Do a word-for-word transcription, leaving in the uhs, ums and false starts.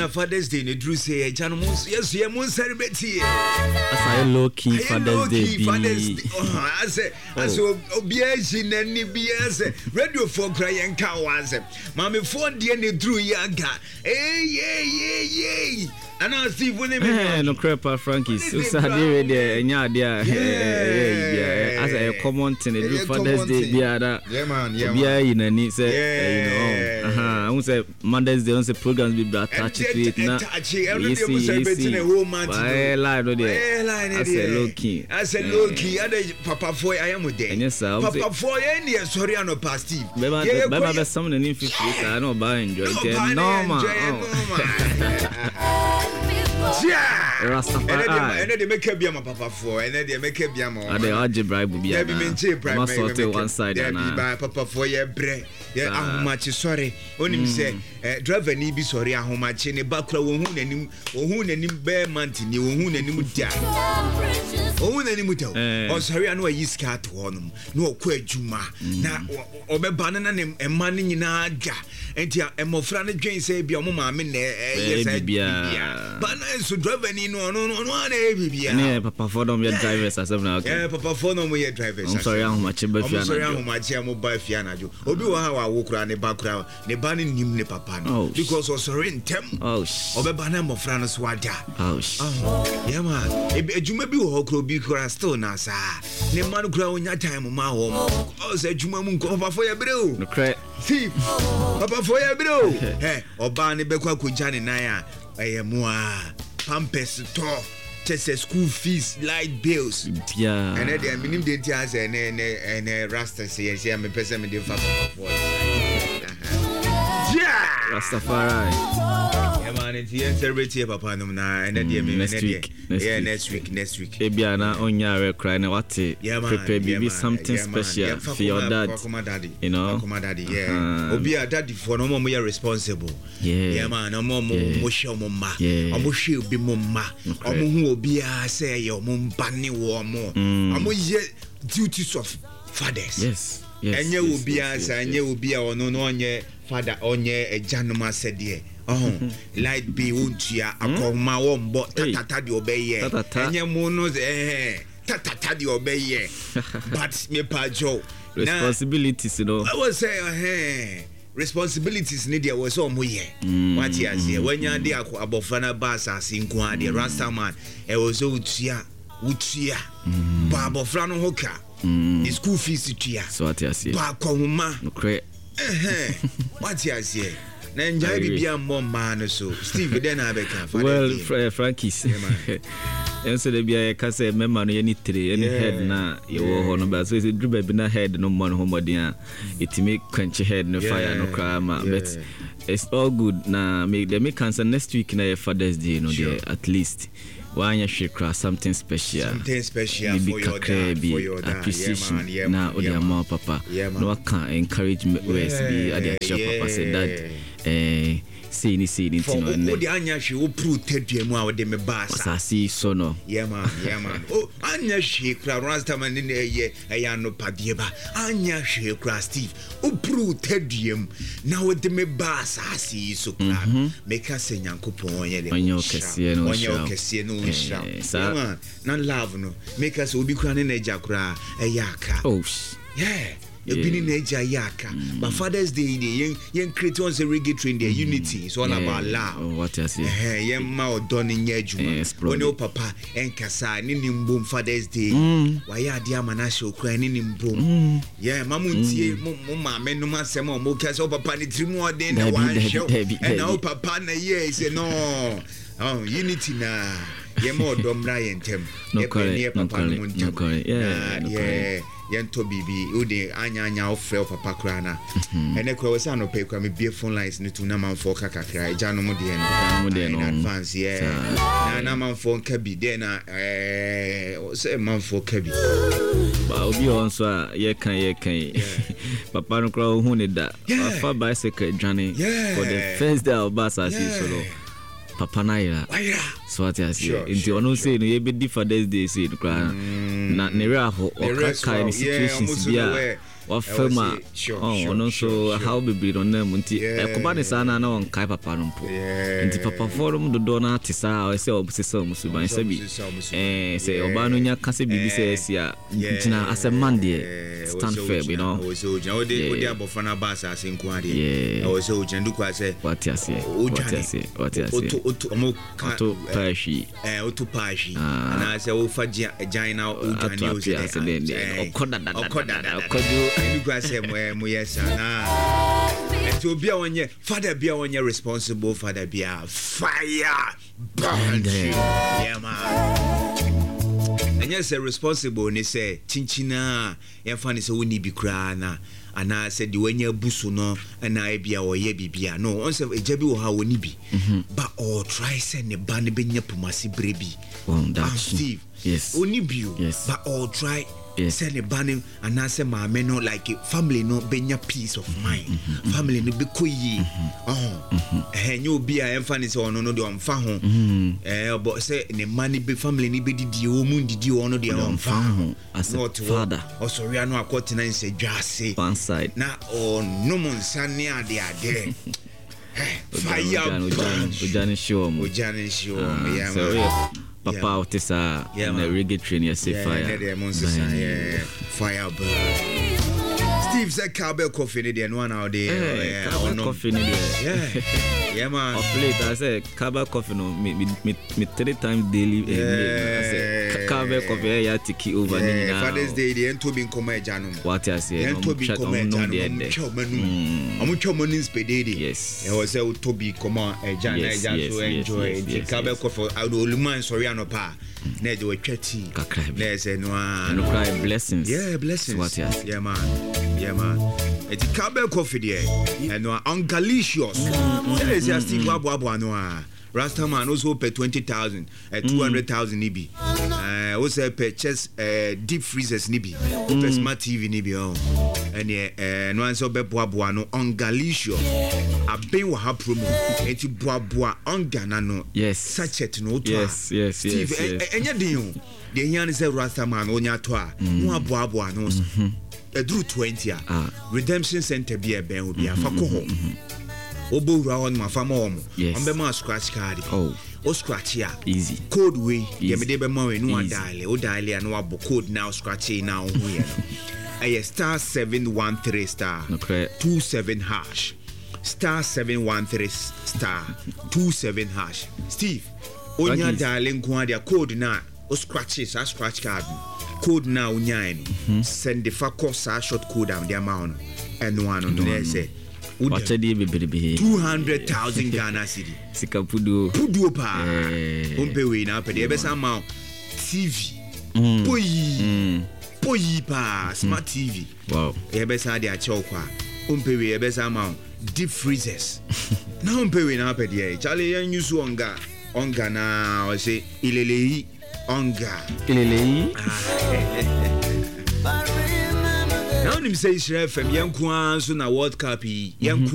na Father's Day ne drew say jano mo yes ye mo celebrate here as a low key Father's Day Father's Day oh I say as obia ji na ni bia say radio for cry en ka was mama phone dey ne drew yaga eh yeah yeah yeah ana Steve when me eh no crepa Frankie so sadire dey enya dia eh as a common thing do Father's Day bia da yeah man yeah bia yinani say you know aha who say Mother's Day on say programs be attached to it na you see celebrating a whole month eh line no there as a low key as a low key ade papa for I am with them papa for any sorry no past Steve beba beba be some na fifty I no buy enjoy it normal yeah Rastafari and they make a papa for and they make a biamo and they are bribe be a sort one side and papa for your bread yeah how much sorry only say driver ni be sorry how much ne bakra wo hu nanim wo hu nanim be month ni wo hu nanim dia wo hu nanim taw o sorry anu ayi skirt honum na okọ adwuma na obeba na na emma ne nyina aga enti emofra ne dwen say bia mo ma me na yes bia ba na so driver ni no no no na e bia ne papa for them your drivers as na okay yeah papa for them your drivers I'm sorry how much be fia na I'm sorry how much am ba fia na jo obi wo ha wa wo kura ne ba kura ne ba ne nim ne papa no because o sorry ntem oh obeba na emofra no so ada oh yeah man ejuma bi wo kura bi kura still na sa ne man kura onya time ma wo o say ejuma mu nko papa for ya breo no cre see papa for ya breo eh oba ne be kwa koja ne nan a ayemua pampers to chese school fees light bills yeah and then minim de tia say ne ne ne rasta say say me person me de fa for yeah Rastafari yeah man it here celebrate papa no na and then me next week yeah next week next week e bia na onya re cry na what prepare be something special for your dad you know come daddy yeah obi a daddy for no more responsible yeah man no more mo show mo ma omo hwe obi mo ma omo hu obi a say ye omo mbane wo mo omo ye duties of fathers yes yes enye obi a say enye obi a ono no onye father onye ejanoma sedie oh light be untia akoma wo mbo tatata de obeye enye mu no eh tatata de obeye but me pa jo responsibilities you know I was say eh responsibilities need there was omo ye what you say when you dey abofra na bass asinko ade rasta man e was utia utia ba abofra no hoka the school fees utia so what you say ba kohuma no cre eh what you say na njai bibia mmomma no so Steve then abeka well uh, Frankie's and so the bia ka say memma no ye ni three any head na ye wo ho no ba so say druba bi na head no mo no ho modin a it make quench head no fire no cry ma but it's all good na make them make cancer next week na Father's Day no there at least one ya shikra something special something special for your dad for your dad appreciation yeah, yeah, na odi ama papa yeah, no can encourage me words be adi shop papa say that eh see ni see ni tino ne odi anya hwe wo pro tadua mu a odi me baasa asasi so no yeah man yeah man oh anya hwe kra rasta man ne eye eya no padie ba anya hwe kra Steve wo pro tadua mu na odi me baasa asi so kra make us nyankopon ye de onyo kese no onyo kese no shira yeah man na love no make us obi kra ne na eja kra eya aka oh yeah you been in Asia yaka but Father's Day yen yen create on the reggae train their unity it's all about love oh what you say eh yen ma odon nye adwuma oni papa enkasa ni nimbom Father's Day wa ya dia manashe okura ni nimbom yeah mamu ntie mo ma me no masem o mo kase o papa ni trimu odin na wan show and now papa na ye say no oh unity na yen ma odomra yentem no correct no correct no correct yeah yeah yento bibi udi anya anya ofre papa kra na ene kwa wasa no pe kwa me be phone lines ni tu na man for kakakra eja no mu de no in advance yeah na na man for kabi de na eh say man for kabi ba obi on so ye kan ye kan papa no kra hu ne da afa bicycle journey for the first day of bus as so papa na ira so what you say into ono say no ye be Father's Day say no kra na ne ra ho o ka kai ni situations bia wa fema oh no so how be be on them nti e ko ba ne sa na na on kai papa no mpo nti papa forum do do na tisa o se obsesa musu ban se bi eh se oba no nya kase bibi se sia ntina as a man there stand firm you know o so nya o de o de abofra na ba sa se nko ade o so nya ndu kwa se what you say what you say what you say o to mo ka to pashi eh o to pashi ana se o fa jan na o jani o se okoda da da okodu ndu kwa se mo mo yes na to be onye father be onye responsible father be fire burn yeah man and yes responsible ni say chinchina ya fa ni say woni bi kra na ana say di wanya busu no na e bia oye bibia no on say eja bi wo ha woni bi but or try say ne ba ne benya pomasi brebi oh that's Steve yes oni bi yes but or try yes. Say the banning and I say my men no like it. Family no benya peace of mind. Mm-hmm. Family no be koyi. Mm-hmm. Oh, and you be a emphasis so no no do am fa ho. Eh, but say the money be family ni be di di o mu di di o no de am fa ho. As a father. Oh sorry, I know a court na say dwase. One side. Na oh no mon sane ade ade. Fire. Ojani show mo. Ojani show mo. Yeah. Yeah. Papa out is a yeah, reggae train you say fire. Yeah, fire burn. Steve said cowbell coffee in the one out there. Yeah, cowbell coffee in there. Yeah. Yeah man. Of late I say cowbell coffee no me me me three times daily. I say cowbell coffee ya tiki over ni na. Father's Day the end to be come jano. What I say no to be come jano. Chomanu. Amu chomanu spedede. Yes. E was say to be come jano jano to enjoy. The cowbell coffee I do man sorry no pa. Na de we twati. Na say no and cry blessings. Yeah, blessings. What I say. Yeah man. Yeah man. It's cowbell coffee there. And no ungalicious. Say say Steve Abu Abu no. Rasta man also pay twenty thousand, uh, two hundred thousand nibi. Uh, also purchase uh, deep freezers nibi. Mm. Smart T V nibi oh. And yeah, uh, no answer be boa boa no on Galicia. A ben wa ha promo. Enti boa boa on Ghana no. Yes. Sachet no to. Yes, yes, Steve, yes. Steve, enya din. The yan is a Rasta man onya to a. No boa boa no. E drew twenty a. Redemption Center be a ben obi afa ko ho. Obo ura on ma fama omo on be ma scratch card oh o scratch ya easy code way ye me dey be ma we no dial o dial ya no abo code now scratch now hu ye eh star seven one three star okay two seven hash star seven one three star two seven hash Steve onya dial nko dia code na o scratch sa scratch card code now onya no send the fa course short code am the amount and one no say What's a day be two hundred thousand Ghana city. Sika pudu pudu pa. Umpe we na pe de be sama T V. Poyi. Poyi pa smart T V. Wow. E be sa de a chew kwa. Umpe we e be sama deep freezers. Na umpe we na pe de Charlie yan use onga. Onga na o say ileleyi onga. Ileleyi. Now nim say Israel fam yan kwa so na World Cup yi yan